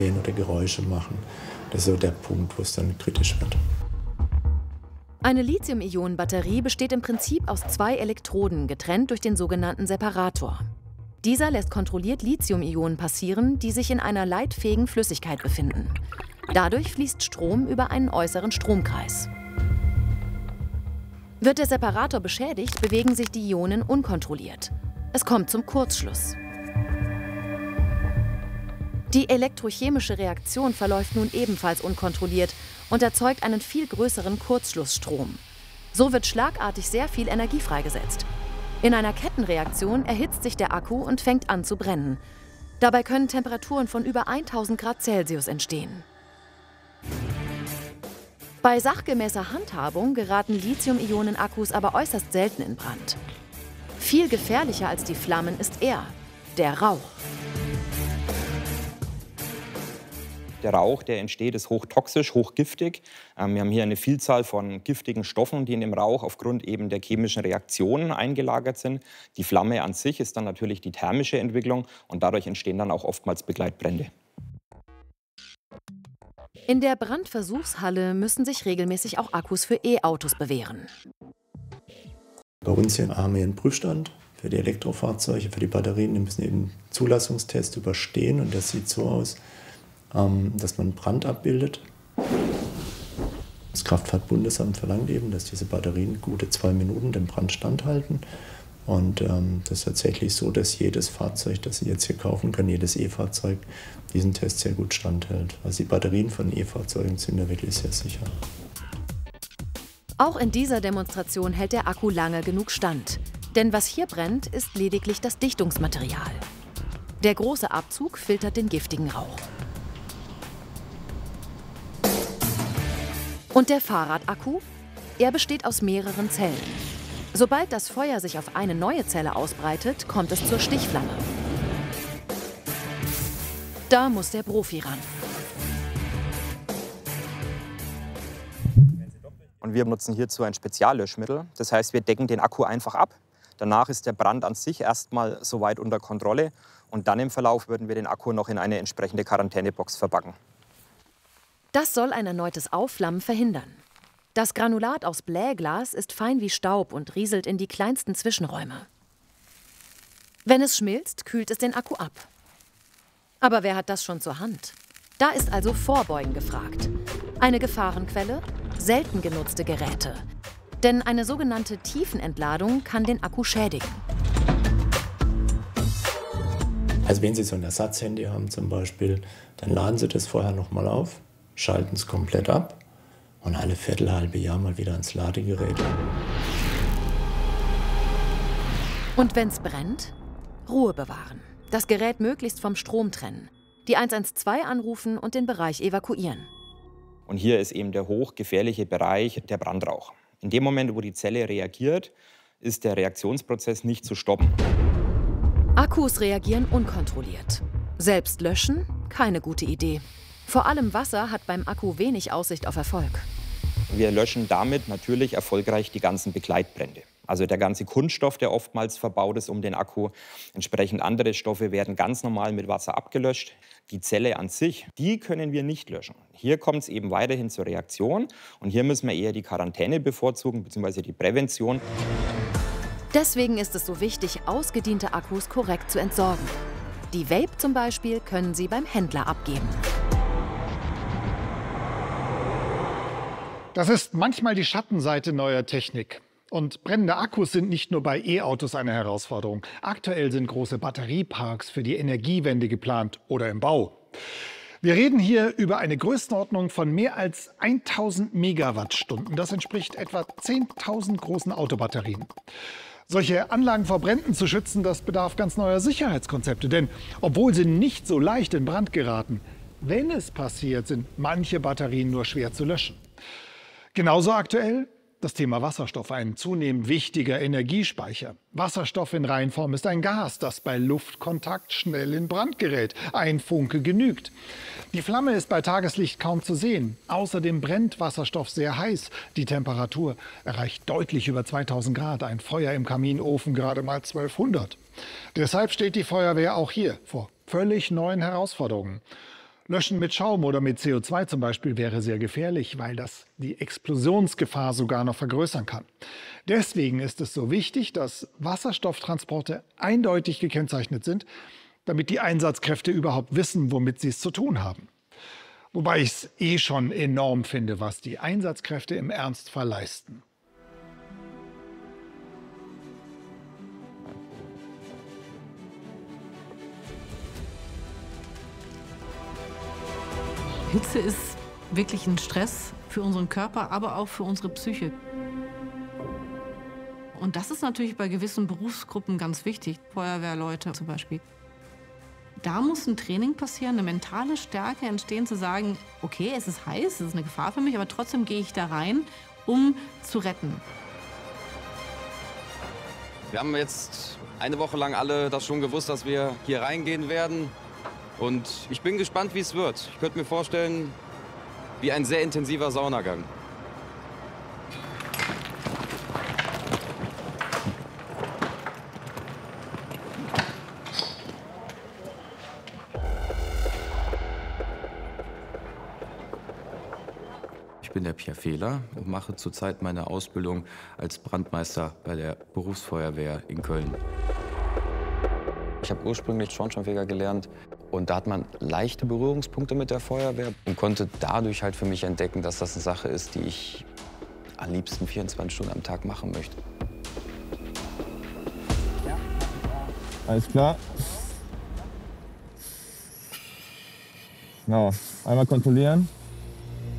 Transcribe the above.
oder Geräusche machen. Das ist so der Punkt, wo es dann kritisch wird. Eine Lithium-Ionen-Batterie besteht im Prinzip aus 2 Elektroden, getrennt durch den sogenannten Separator. Dieser lässt kontrolliert Lithium-Ionen passieren, die sich in einer leitfähigen Flüssigkeit befinden. Dadurch fließt Strom über einen äußeren Stromkreis. Wird der Separator beschädigt, bewegen sich die Ionen unkontrolliert. Es kommt zum Kurzschluss. Die elektrochemische Reaktion verläuft nun ebenfalls unkontrolliert und erzeugt einen viel größeren Kurzschlussstrom. So wird schlagartig sehr viel Energie freigesetzt. In einer Kettenreaktion erhitzt sich der Akku und fängt an zu brennen. Dabei können Temperaturen von über 1000 Grad Celsius entstehen. Bei sachgemäßer Handhabung geraten Lithium-Ionen-Akkus aber äußerst selten in Brand. Viel gefährlicher als die Flammen ist er, der Rauch. Der Rauch, der entsteht, ist hochtoxisch, hochgiftig. Wir haben hier eine Vielzahl von giftigen Stoffen, die in dem Rauch aufgrund eben der chemischen Reaktionen eingelagert sind. Die Flamme an sich ist dann natürlich die thermische Entwicklung und dadurch entstehen dann auch oftmals Begleitbrände. In der Brandversuchshalle müssen sich regelmäßig auch Akkus für E-Autos bewähren. Bei uns hier haben wir einen Prüfstand für die Elektrofahrzeuge, für die Batterien. Die müssen eben einen Zulassungstest überstehen und das sieht so aus, dass man Brand abbildet. Das Kraftfahrtbundesamt verlangt eben, dass diese Batterien gute 2 Minuten dem Brand standhalten. Und das ist tatsächlich so, dass jedes Fahrzeug, das Sie jetzt hier kaufen können, jedes E-Fahrzeug, diesen Test sehr gut standhält. Also die Batterien von E-Fahrzeugen sind da wirklich sehr sicher. Auch in dieser Demonstration hält der Akku lange genug stand. Denn was hier brennt, ist lediglich das Dichtungsmaterial. Der große Abzug filtert den giftigen Rauch. Und der Fahrradakku? Er besteht aus mehreren Zellen. Sobald das Feuer sich auf eine neue Zelle ausbreitet, kommt es zur Stichflamme. Da muss der Profi ran. Und wir nutzen hierzu ein Speziallöschmittel. Das heißt, wir decken den Akku einfach ab. Danach ist der Brand an sich erstmal soweit unter Kontrolle. Und dann im Verlauf würden wir den Akku noch in eine entsprechende Quarantänebox verpacken. Das soll ein erneutes Aufflammen verhindern. Das Granulat aus Blähglas ist fein wie Staub und rieselt in die kleinsten Zwischenräume. Wenn es schmilzt, kühlt es den Akku ab. Aber wer hat das schon zur Hand? Da ist also Vorbeugen gefragt. Eine Gefahrenquelle? Selten genutzte Geräte. Denn eine sogenannte Tiefenentladung kann den Akku schädigen. Also wenn Sie so ein Ersatzhandy haben zum Beispiel, dann laden Sie das vorher nochmal auf, schalten es komplett ab und alle halbe Jahr mal wieder ans Ladegerät. Und wenn es brennt? Ruhe bewahren. Das Gerät möglichst vom Strom trennen. Die 112 anrufen und den Bereich evakuieren. Und hier ist eben der hochgefährliche Bereich der Brandrauch. In dem Moment, wo die Zelle reagiert, ist der Reaktionsprozess nicht zu stoppen. Akkus reagieren unkontrolliert. Selbst löschen? Keine gute Idee. Vor allem Wasser hat beim Akku wenig Aussicht auf Erfolg. Wir löschen damit natürlich erfolgreich die ganzen Begleitbrände. Also der ganze Kunststoff, der oftmals verbaut ist um den Akku. Entsprechend andere Stoffe werden ganz normal mit Wasser abgelöscht. Die Zelle an sich, die können wir nicht löschen. Hier kommt es eben weiterhin zur Reaktion. Und hier müssen wir eher die Quarantäne bevorzugen, bzw. die Prävention. Deswegen ist es so wichtig, ausgediente Akkus korrekt zu entsorgen. Die Vape zum Beispiel können Sie beim Händler abgeben. Das ist manchmal die Schattenseite neuer Technik. Und brennende Akkus sind nicht nur bei E-Autos eine Herausforderung. Aktuell sind große Batterieparks für die Energiewende geplant oder im Bau. Wir reden hier über eine Größenordnung von mehr als 1000 Megawattstunden. Das entspricht etwa 10.000 großen Autobatterien. Solche Anlagen vor Bränden zu schützen, das bedarf ganz neuer Sicherheitskonzepte. Denn obwohl sie nicht so leicht in Brand geraten, wenn es passiert, sind manche Batterien nur schwer zu löschen. Genauso aktuell das Thema Wasserstoff, ein zunehmend wichtiger Energiespeicher. Wasserstoff in Reinform ist ein Gas, das bei Luftkontakt schnell in Brand gerät. Ein Funke genügt. Die Flamme ist bei Tageslicht kaum zu sehen. Außerdem brennt Wasserstoff sehr heiß. Die Temperatur erreicht deutlich über 2000 Grad. Ein Feuer im Kaminofen gerade mal 1200. Deshalb steht die Feuerwehr auch hier vor völlig neuen Herausforderungen. Löschen mit Schaum oder mit CO2 zum Beispiel wäre sehr gefährlich, weil das die Explosionsgefahr sogar noch vergrößern kann. Deswegen ist es so wichtig, dass Wasserstofftransporte eindeutig gekennzeichnet sind, damit die Einsatzkräfte überhaupt wissen, womit sie es zu tun haben. Wobei ich es schon enorm finde, was die Einsatzkräfte im Ernstfall leisten. Hitze ist wirklich ein Stress für unseren Körper, aber auch für unsere Psyche. Und das ist natürlich bei gewissen Berufsgruppen ganz wichtig. Feuerwehrleute zum Beispiel. Da muss ein Training passieren, eine mentale Stärke entstehen, zu sagen, okay, es ist heiß, es ist eine Gefahr für mich, aber trotzdem gehe ich da rein, um zu retten. Wir haben jetzt eine Woche lang alle das schon gewusst, dass wir hier reingehen werden. Und ich bin gespannt, wie es wird. Ich könnte mir vorstellen, wie ein sehr intensiver Saunagang. Ich bin der Pierre Fehler und mache zurzeit meine Ausbildung als Brandmeister bei der Berufsfeuerwehr in Köln. Ich habe ursprünglich Schornsteinfeger gelernt und da hat man leichte Berührungspunkte mit der Feuerwehr und konnte dadurch halt für mich entdecken, dass das eine Sache ist, die ich am liebsten 24 Stunden am Tag machen möchte. Alles klar. Genau, einmal kontrollieren.